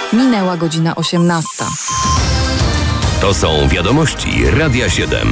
Minęła godzina 18. To są wiadomości Radia 7.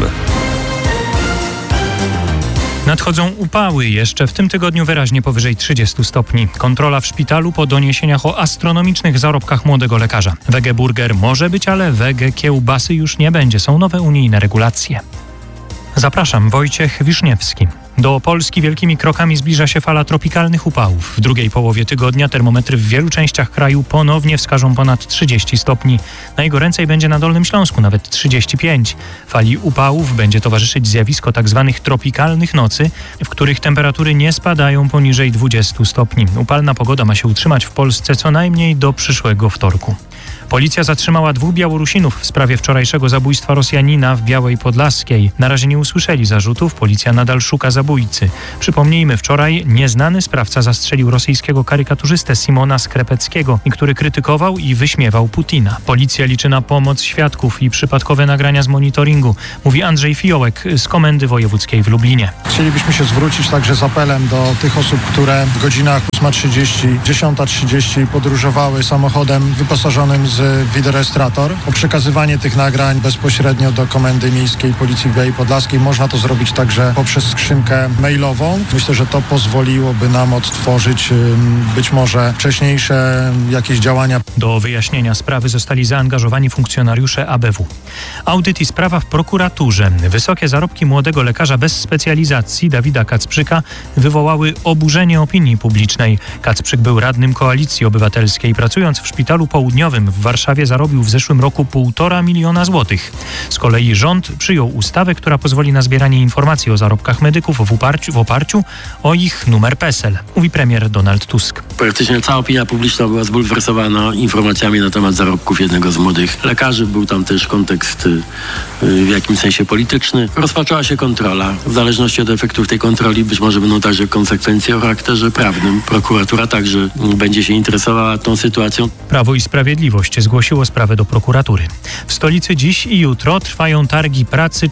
Nadchodzą upały, jeszcze w tym tygodniu wyraźnie powyżej 30 stopni. Kontrola w szpitalu po doniesieniach o astronomicznych zarobkach młodego lekarza. Wege burger może być, ale wege kiełbasy już nie będzie. Są nowe unijne regulacje. Zapraszam, Wojciech Wiszniewski. Do Polski wielkimi krokami zbliża się fala tropikalnych upałów. W drugiej połowie tygodnia termometry w wielu częściach kraju ponownie wskażą ponad 30 stopni. Najgoręcej będzie na Dolnym Śląsku, nawet 35. Fali upałów będzie towarzyszyć zjawisko tzw. tropikalnych nocy, w których temperatury nie spadają poniżej 20 stopni. Upalna pogoda ma się utrzymać w Polsce co najmniej do przyszłego wtorku. Policja zatrzymała 2 Białorusinów w sprawie wczorajszego zabójstwa Rosjanina w Białej Podlaskiej. Na razie nie usłyszeli zarzutów, policja nadal szuka zabójcy. Przypomnijmy, wczoraj nieznany sprawca zastrzelił rosyjskiego karykaturzystę Simona Skrepeckiego, który krytykował i wyśmiewał Putina. Policja liczy na pomoc świadków i przypadkowe nagrania z monitoringu, mówi Andrzej Fiołek z Komendy Wojewódzkiej w Lublinie. Chcielibyśmy się zwrócić także z apelem do tych osób, które w godzinach 8:30, 10:30 podróżowały samochodem wyposażonym z wideorejestrator, o przekazywanie tych nagrań bezpośrednio do Komendy Miejskiej Policji w Białej Podlaskiej. Można to zrobić także poprzez skrzynkę mailową. Myślę, że to pozwoliłoby nam odtworzyć być może wcześniejsze jakieś działania. Do wyjaśnienia sprawy zostali zaangażowani funkcjonariusze ABW. Audyt i sprawa w prokuraturze. Wysokie zarobki młodego lekarza bez specjalizacji Dawida Kacprzyka wywołały oburzenie opinii publicznej. Kacprzyk był radnym Koalicji Obywatelskiej. Pracując w Szpitalu Południowym w Warszawie zarobił w zeszłym roku 1,5 miliona złotych. Z kolei rząd przyjął ustawę, która pozwoli na zbieranie informacji o zarobkach medyków w oparciu o ich numer PESEL, mówi premier Donald Tusk. Praktycznie cała opinia publiczna była zbulwersowana informacjami na temat zarobków jednego z młodych lekarzy. Był tam też kontekst w jakimś sensie polityczny. Rozpoczęła się kontrola. W zależności od efektów tej kontroli być może będą także konsekwencje o charakterze prawnym. Prokuratura także będzie się interesowała tą sytuacją. Prawo i Sprawiedliwość zgłosiło sprawę do prokuratury. W stolicy dziś i jutro trwają targi pracy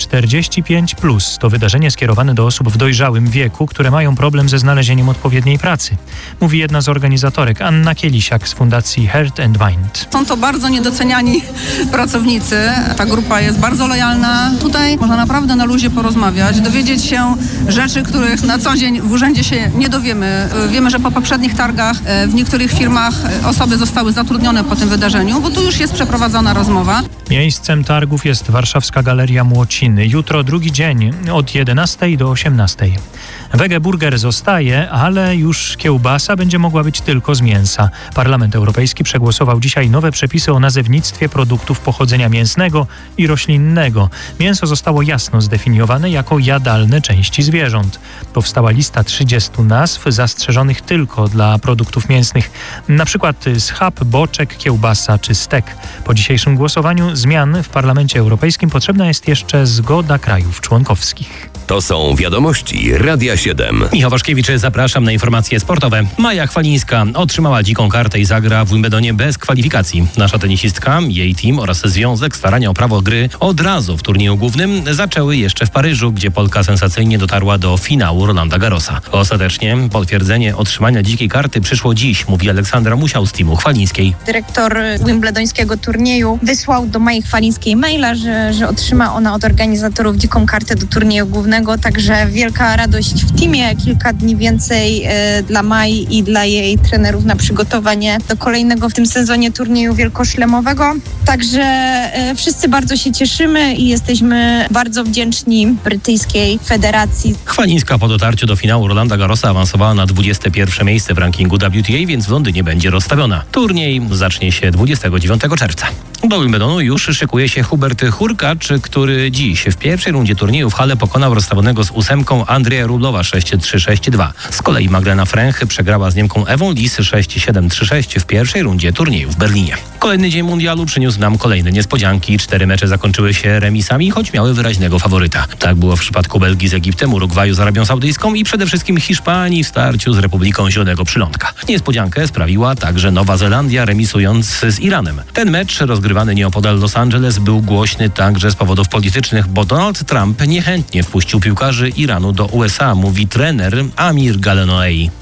45+. To wydarzenie skierowane do osób w dojrzałym wieku, które mają problem ze znalezieniem odpowiedniej pracy. Mówi jedna z organizatorek, Anna Kielisiak z Fundacji Heart and Mind. Są to bardzo niedoceniani pracownicy. Ta grupa jest bardzo lojalna. Tutaj można naprawdę na luzie porozmawiać, dowiedzieć się rzeczy, których na co dzień w urzędzie się nie dowiemy. Wiemy, że po poprzednich targach w niektórych firmach osoby zostały zatrudnione po tym wydarzeniu, bo tu już jest przeprowadzona rozmowa. Miejscem targów jest warszawska Galeria Młociny. Jutro drugi dzień od 11 do 18. Wege burger zostaje, ale już kiełbasa będzie mogła być tylko z mięsa. Parlament Europejski przegłosował dzisiaj nowe przepisy o nazewnictwie produktów pochodzenia mięsnego i roślinnego. Mięso zostało jasno zdefiniowane jako jadalne części zwierząt. Powstała lista 30 nazw zastrzeżonych tylko dla produktów mięsnych, na przykład schab, boczek, kiełbasa czy stek. Po dzisiejszym głosowaniu zmian w Parlamencie Europejskim potrzebna jest jeszcze zgoda krajów członkowskich. To są wiadomości Radia 7. Michał Waszkiewicz, zapraszam na informacje sportowe. Maja Chwalińska otrzymała dziką kartę i zagra w Wimbledonie bez kwalifikacji. Nasza tenisistka, jej team oraz związek starania o prawo gry od razu w turnieju głównym zaczęły jeszcze w Paryżu, gdzie Polka sensacyjnie dotarła do finału Rolanda Garrosa. Ostatecznie potwierdzenie otrzymania dzikiej karty przyszło dziś, mówi Aleksandra Musiał z teamu Chwalińskiej. Dyrektor wimbledońskiego turnieju wysłał do Mai Chwalińskiej maila, że otrzyma ona od organizatorów dziką kartę do turnieju głównego. Także wielka radość w teamie, kilka dni więcej dla Mai i dla jej trenerów na przygotowanie do kolejnego w tym sezonie turnieju wielkoszlemowego. Także wszyscy bardzo się cieszymy i jesteśmy bardzo wdzięczni brytyjskiej federacji. Chwalińska po dotarciu do finału Rolanda Garrosa awansowała na 21 miejsce w rankingu WTA, więc w Londynie będzie rozstawiona. Turniej zacznie się 29 czerwca. Do Wimbledonu już szykuje się Hubert Hurkacz, który dziś w pierwszej rundzie turnieju w hale pokonał rozstawionego z 8 Andrzeja Rublowa 6-3-6-2. Z kolei Magdalena Fręch przegrała z Niemką Ewą Lis 6-7-3-6 w pierwszej rundzie turnieju w Berlinie. Kolejny dzień mundialu przyniósł nam kolejne niespodzianki. 4 mecze zakończyły się remisami, choć miały wyraźnego faworyta. Tak było w przypadku Belgii z Egiptem, Urugwaju z Arabią Saudyjską i przede wszystkim Hiszpanii w starciu z Republiką Zielonego Przylądka. Niespodziankę sprawiła także Nowa Zelandia, remisując z Iranem. Ten mecz rozgrywany nieopodal Los Angeles był głośny także z powodów politycznych, bo Donald Trump niechętnie wpuścił piłkarzy Iranu do USA, mówi trener Amir Galenoei.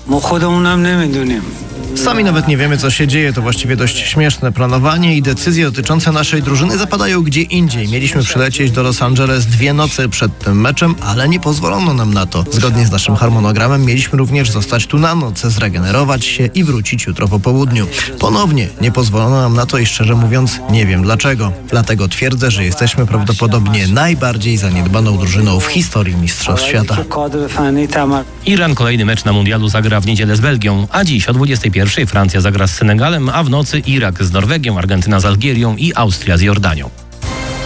Sami nawet nie wiemy, co się dzieje. To właściwie dość śmieszne. Planowanie i decyzje dotyczące naszej drużyny zapadają gdzie indziej. Mieliśmy przylecieć do Los Angeles 2 noce przed tym meczem, ale nie pozwolono nam na to. Zgodnie z naszym harmonogramem mieliśmy również zostać tu na noc, zregenerować się i wrócić jutro po południu. Ponownie nie pozwolono nam na to i szczerze mówiąc nie wiem dlaczego. Dlatego twierdzę, że jesteśmy prawdopodobnie najbardziej zaniedbaną drużyną w historii Mistrzostw Świata. Iran kolejny mecz na mundialu zagra w niedzielę z Belgią, a dziś o 21:00 Francja zagra z Senegalem, a w nocy Irak z Norwegią, Argentyna z Algierią i Austria z Jordanią.